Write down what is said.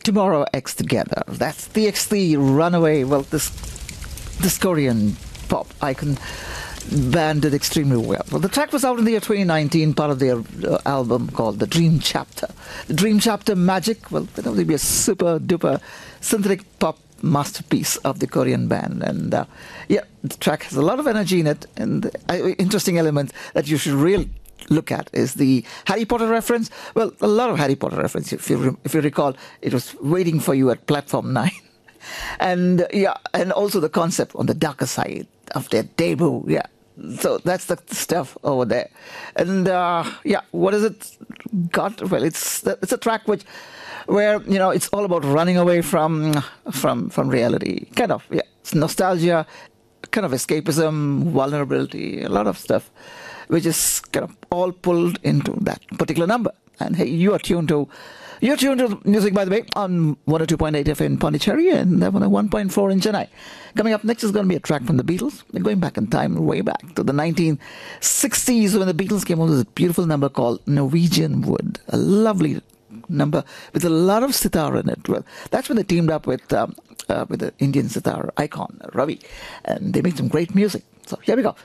Tomorrow X Together. That's the XT Runaway. Well, this Korean pop icon band did extremely well. Well, the track was out in the year 2019, part of their album called The Dream Chapter. The Dream Chapter Magic, well, that would be a super duper synthetic pop masterpiece of the Korean band. And yeah, the track has a lot of energy in it, and interesting element that you should really look at is the Harry Potter reference. Well, a lot of Harry Potter reference. If you recall, it was Waiting for You at Platform 9. And yeah, and also the concept on the darker side of their debut. Yeah, so that's the stuff over there. And yeah, what is it got? Well, it's a track where it's all about running away from reality. Kind of, yeah, it's nostalgia, kind of escapism, vulnerability, a lot of stuff, which is kind of all pulled into that particular number. And hey, you're tuned to music, by the way, on 102.8 FM in Pondicherry and 101.4 in Chennai. Coming up next is going to be a track from the Beatles. We're going back in time, way back to the 1960s when the Beatles came out with a beautiful number called Norwegian Wood. A lovely number with a lot of sitar in it. Well, that's when they teamed up with the Indian sitar icon, Ravi. And they made some great music. So here we go.